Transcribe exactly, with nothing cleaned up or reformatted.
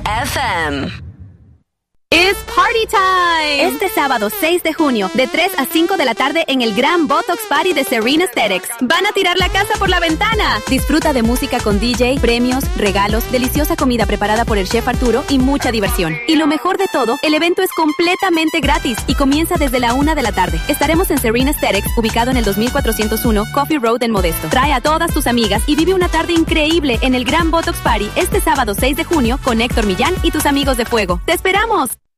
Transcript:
F M. It's party time! Este sábado seis de junio, de tres a cinco de la tarde en el Gran Botox Party de Serene Aesthetics. Van a tirar la casa por la ventana. Disfruta de música con D J, premios, regalos, deliciosa comida preparada por el chef Arturo y mucha diversión. Y lo mejor de todo, el evento es completamente gratis y comienza desde la una de la tarde. Estaremos en Serene Aesthetics, ubicado en el dos mil cuatrocientos uno Coffee Road en Modesto. Trae a todas tus amigas y vive una tarde increíble en el Gran Botox Party este sábado seis de junio con Héctor Millán y tus amigos de Fuego. ¡Te esperamos!